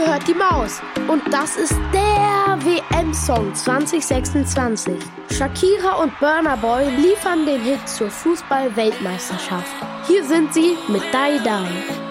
Ihr hört die Maus und das ist der WM-Song 2026. Shakira und Burna Boy liefern den Hit zur Fußball-Weltmeisterschaft. Hier sind sie mit Die Die.